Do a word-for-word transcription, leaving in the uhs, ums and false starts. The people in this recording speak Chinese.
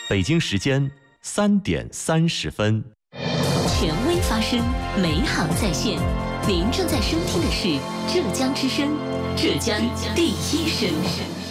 北京时间三点三十分。 权威发声，美好在线。您正在收听的是浙江之声，浙江第一声。